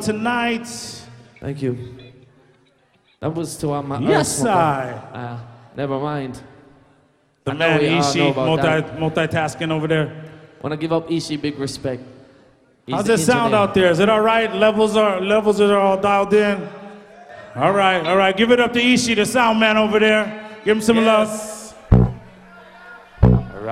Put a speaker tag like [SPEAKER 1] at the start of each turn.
[SPEAKER 1] tonight.
[SPEAKER 2] Thank you. That was to my
[SPEAKER 1] Yes, I.
[SPEAKER 2] Never mind.
[SPEAKER 1] The
[SPEAKER 2] I know
[SPEAKER 1] man
[SPEAKER 2] we all
[SPEAKER 1] Ishi,
[SPEAKER 2] know about that.
[SPEAKER 1] multitasking over there.
[SPEAKER 2] Want to give up Ishi big respect. He's
[SPEAKER 1] How's
[SPEAKER 2] the
[SPEAKER 1] it sound
[SPEAKER 2] engineer.
[SPEAKER 1] out there? Is it all right? Levels are all dialed in. All right. Give it up to Ishi, the sound man over there. Give him some love.